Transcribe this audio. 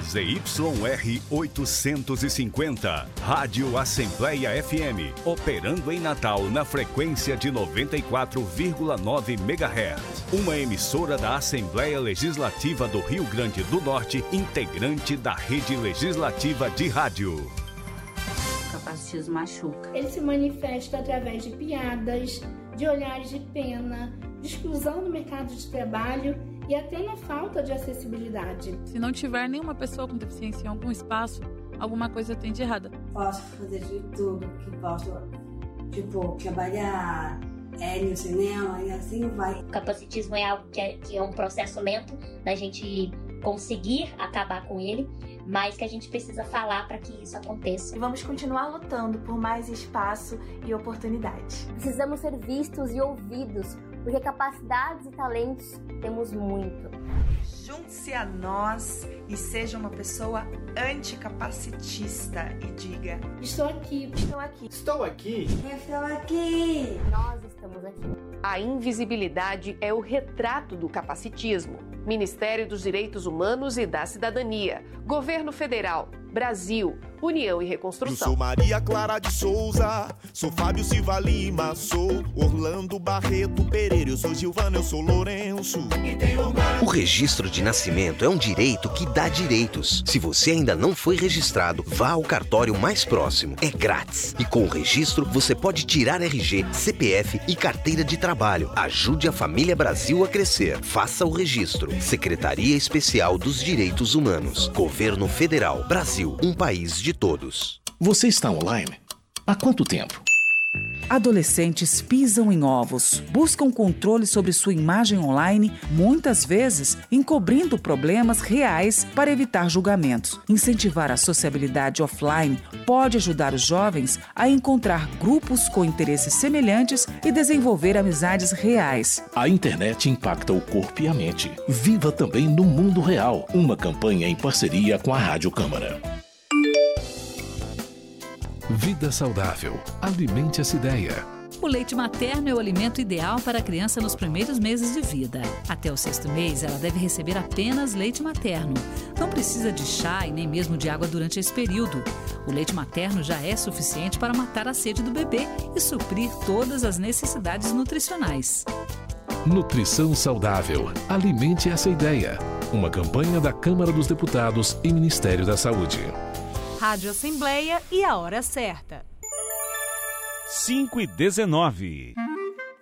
ZYR 850, Rádio Assembleia FM, operando em Natal na frequência de 94,9 MHz. Uma emissora da Assembleia Legislativa do Rio Grande do Norte, integrante da Rede Legislativa de Rádio. O capacitismo machuca. Ele se manifesta através de piadas, de olhares de pena, de exclusão do mercado de trabalho e até na falta de acessibilidade. Se não tiver nenhuma pessoa com deficiência em algum espaço, alguma coisa tem de errada. Posso fazer de tudo que posso, tipo, trabalhar, no cinema e assim vai. O capacitismo é algo que é um processo lento da gente conseguir acabar com ele, mas que a gente precisa falar para que isso aconteça. E vamos continuar lutando por mais espaço e oportunidade. Precisamos ser vistos e ouvidos, porque capacidades e talentos temos muito. Junte-se a nós e seja uma pessoa anticapacitista e diga: estou aqui, estou aqui, estou aqui, estou aqui, nós estamos aqui. A invisibilidade é o retrato do capacitismo. Ministério dos Direitos Humanos e da Cidadania, Governo Federal, Brasil, União e Reconstrução. Eu sou Maria Clara de Souza, sou Fábio Silva Lima, sou Orlando Barreto Pereira, eu sou Gilvana, eu sou Lourenço. O registro de nascimento é um direito que dá direitos. Se você ainda não foi registrado, vá ao cartório mais próximo. É grátis. E com o registro, você pode tirar RG, CPF e carteira de trabalho. Ajude a família Brasil a crescer. Faça o registro. Secretaria Especial dos Direitos Humanos. Governo Federal. Brasil, um país de todos. Você está online? Há quanto tempo? Adolescentes pisam em ovos, buscam controle sobre sua imagem online, muitas vezes encobrindo problemas reais para evitar julgamentos. Incentivar a sociabilidade offline pode ajudar os jovens a encontrar grupos com interesses semelhantes e desenvolver amizades reais. A internet impacta o corpo e a mente. Viva também no mundo real. Uma campanha em parceria com a Rádio Câmara. Vida saudável. Alimente essa ideia. O leite materno é o alimento ideal para a criança nos primeiros meses de vida. Até o 6º mês, ela deve receber apenas leite materno. Não precisa de chá e nem mesmo de água durante esse período. O leite materno já é suficiente para matar a sede do bebê e suprir todas as necessidades nutricionais. Nutrição saudável. Alimente essa ideia. Uma campanha da Câmara dos Deputados e Ministério da Saúde. Rádio Assembleia e a hora certa. 5h19.